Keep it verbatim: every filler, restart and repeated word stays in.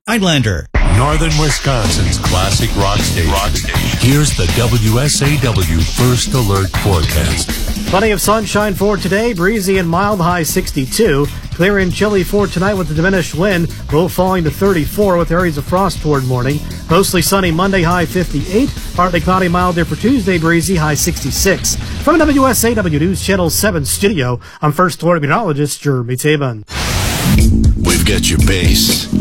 Highlander. Northern Wisconsin's classic rock station. Rock station. Here's the W S A W First Alert forecast. Plenty of sunshine for today. Breezy and mild, high sixty-two. Clear and chilly for tonight with the diminished wind. Low falling to thirty-four with areas of frost toward morning. Mostly sunny Monday, high fifty-eight. Partly cloudy, mild there for Tuesday. Breezy, high sixty-six. From the W S A W News Channel seven studio, I'm First Alert meteorologist Jeremy Taban. We've got your base.